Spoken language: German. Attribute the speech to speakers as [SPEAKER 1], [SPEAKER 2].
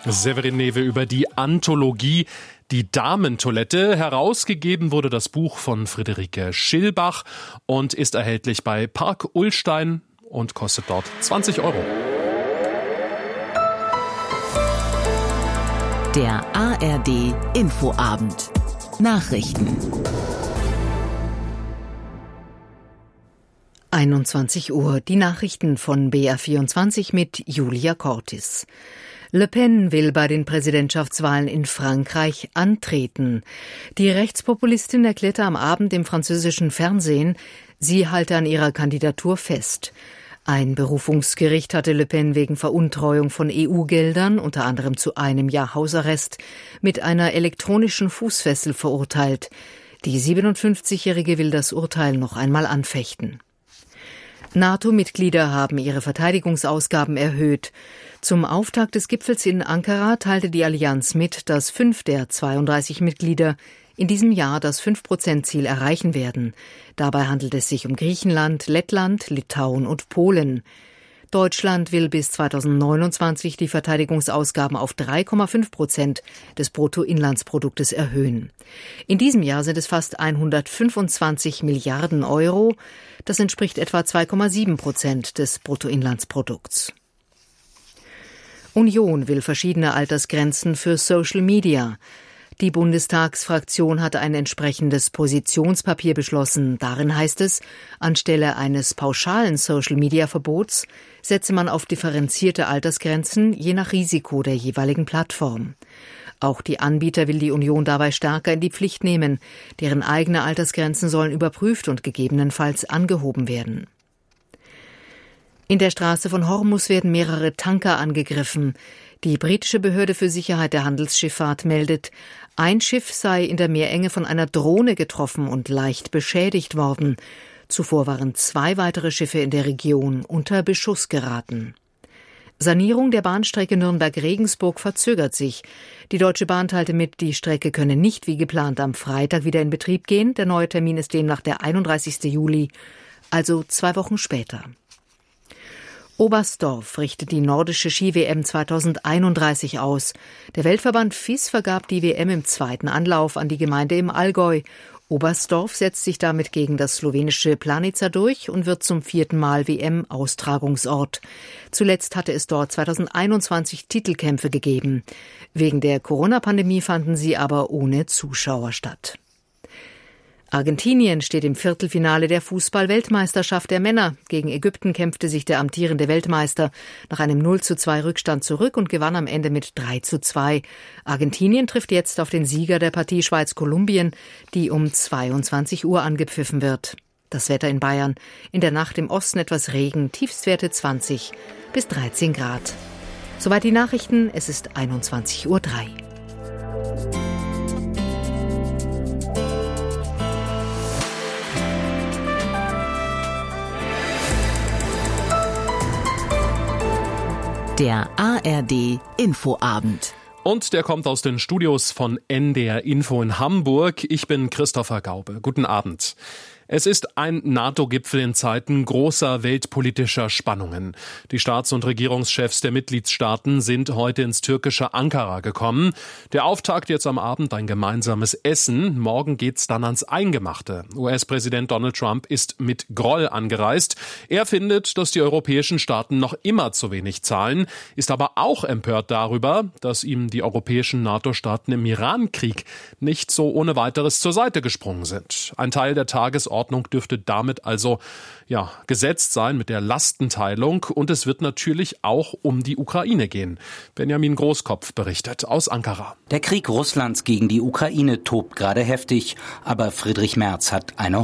[SPEAKER 1] Severin Newe über die Anthologie Die Damentoilette. Herausgegeben wurde das Buch von Friederike Schillbach und ist erhältlich bei Park Ullstein und kostet dort 20 €.
[SPEAKER 2] Der ARD Infoabend. Nachrichten. 21 Uhr. Die Nachrichten von BR24 mit Julia Cortis. Le Pen will bei den Präsidentschaftswahlen in Frankreich antreten. Die Rechtspopulistin erklärte am Abend im französischen Fernsehen, sie halte an ihrer Kandidatur fest. Ein Berufungsgericht hatte Le Pen wegen Veruntreuung von EU-Geldern, unter anderem zu 1 Jahr Hausarrest, mit einer elektronischen Fußfessel verurteilt. Die 57-Jährige will das Urteil noch einmal anfechten. NATO-Mitglieder haben ihre Verteidigungsausgaben erhöht. Zum Auftakt des Gipfels in Ankara teilte die Allianz mit, dass 5 der 32 Mitglieder in diesem Jahr das 5%-Ziel erreichen werden. Dabei handelt es sich um Griechenland, Lettland, Litauen und Polen. Deutschland will bis 2029 die Verteidigungsausgaben auf 3,5% des Bruttoinlandsproduktes erhöhen. In diesem Jahr sind es fast 125 Milliarden Euro. Das entspricht etwa 2,7% des Bruttoinlandsprodukts. Union will verschiedene Altersgrenzen für Social Media. Die Bundestagsfraktion hatte ein entsprechendes Positionspapier beschlossen. Darin heißt es, anstelle eines pauschalen Social-Media-Verbots setze man auf differenzierte Altersgrenzen je nach Risiko der jeweiligen Plattform. Auch die Anbieter will die Union dabei stärker in die Pflicht nehmen. Deren eigene Altersgrenzen sollen überprüft und gegebenenfalls angehoben werden. In der Straße von Hormuz werden mehrere Tanker angegriffen. Die britische Behörde für Sicherheit der Handelsschifffahrt meldet, ein Schiff sei in der Meerenge von einer Drohne getroffen und leicht beschädigt worden. Zuvor waren 2 weitere Schiffe in der Region unter Beschuss geraten. Sanierung der Bahnstrecke Nürnberg-Regensburg verzögert sich. Die Deutsche Bahn teilte mit, die Strecke könne nicht wie geplant am Freitag wieder in Betrieb gehen. Der neue Termin ist demnach der 31. Juli, also 2 Wochen später. Oberstdorf richtet die nordische Ski-WM 2031 aus. Der Weltverband FIS vergab die WM im 2. Anlauf an die Gemeinde im Allgäu. Oberstdorf setzt sich damit gegen das slowenische Planica durch und wird zum 4. Mal WM-Austragungsort. Zuletzt hatte es dort 2021 Titelkämpfe gegeben. Wegen der Corona-Pandemie fanden sie aber ohne Zuschauer statt. Argentinien steht im Viertelfinale der Fußball-Weltmeisterschaft der Männer. Gegen Ägypten kämpfte sich der amtierende Weltmeister nach einem 0:2 Rückstand zurück und gewann am Ende mit 3:2. Argentinien trifft jetzt auf den Sieger der Partie Schweiz-Kolumbien, die um 22 Uhr angepfiffen wird. Das Wetter in Bayern. In der Nacht im Osten etwas Regen, Tiefstwerte 20 bis 13 Grad. Soweit die Nachrichten, es ist 21:03 Uhr. Der ARD Infoabend.
[SPEAKER 1] Und der kommt aus den Studios von NDR Info in Hamburg. Ich bin Christopher Gaube. Guten Abend. Es ist ein NATO-Gipfel in Zeiten großer weltpolitischer Spannungen. Die Staats- und Regierungschefs der Mitgliedstaaten sind heute ins türkische Ankara gekommen. Der Auftakt jetzt am Abend ein gemeinsames Essen. Morgen geht's dann ans Eingemachte. US-Präsident Donald Trump ist mit Groll angereist. Er findet, dass die europäischen Staaten noch immer zu wenig zahlen, ist aber auch empört darüber, dass ihm die europäischen NATO-Staaten im Iran-Krieg nicht so ohne weiteres zur Seite gesprungen sind. Ein Teil der Tagesordnung dürfte damit also gesetzt sein mit der Lastenteilung, und es wird natürlich auch um die Ukraine gehen. Benjamin Großkopf berichtet aus Ankara.
[SPEAKER 3] Der Krieg Russlands gegen die Ukraine tobt gerade heftig, aber Friedrich Merz hat eine